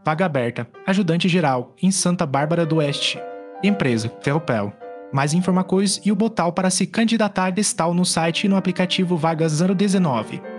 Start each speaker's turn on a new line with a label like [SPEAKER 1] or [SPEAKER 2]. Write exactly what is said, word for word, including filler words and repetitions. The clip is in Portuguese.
[SPEAKER 1] Vaga aberta. Ajudante geral, em Santa Bárbara do Oeste. Empresa, Ferropel. Mais informações e o botão para se candidatar está no site e no aplicativo Vagas zero dezenove.